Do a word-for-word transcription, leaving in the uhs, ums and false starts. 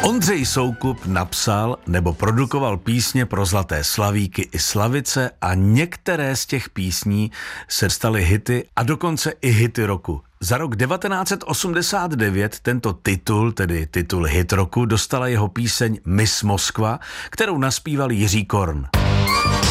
Ondřej Soukup napsal nebo produkoval písně pro Zlaté slavíky i slavice a některé z těch písní se staly hity a dokonce i hity roku. Za rok devatenáct set osmdesát devět tento titul, tedy titul hit roku, dostala jeho píseň Miss Moskva, kterou naspíval Jiří Korn.